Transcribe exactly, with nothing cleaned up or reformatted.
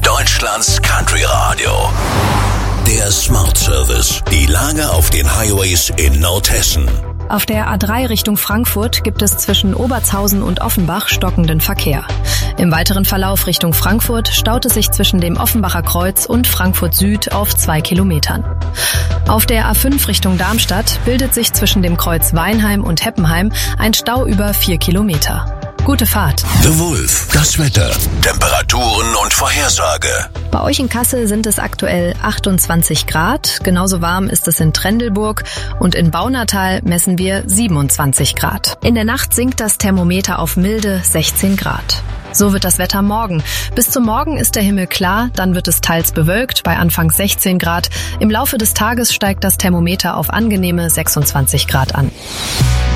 Deutschlands Country Radio. Der Smart Service. Die Lage auf den Highways in Nordhessen. Auf der A drei Richtung Frankfurt gibt es zwischen Obertshausen und Offenbach stockenden Verkehr. Im weiteren Verlauf Richtung Frankfurt staut es sich zwischen dem Offenbacher Kreuz und Frankfurt Süd auf zwei Kilometern. Auf der A fünf Richtung Darmstadt bildet sich zwischen dem Kreuz Weinheim und Heppenheim ein Stau über vier Kilometer. Gute Fahrt. The Wolf, das Wetter, Temperaturen und Vorhersage. Bei euch in Kassel sind es aktuell achtundzwanzig Grad. Genauso warm ist es in Trendelburg und in Baunatal messen wir siebenundzwanzig Grad. In der Nacht sinkt das Thermometer auf milde sechzehn Grad. So wird das Wetter morgen. Bis zum Morgen ist der Himmel klar, dann wird es teils bewölkt bei anfangs sechzehn Grad. Im Laufe des Tages steigt das Thermometer auf angenehme sechsundzwanzig Grad an.